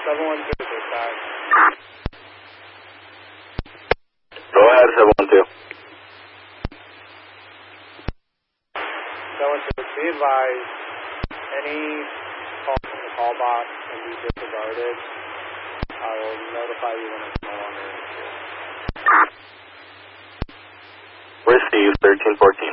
712, dispatch. Go ahead, 712. 712, be advised, any call from the call box can be disregarded. I will notify you when it's no longer in issue. Receive 1314.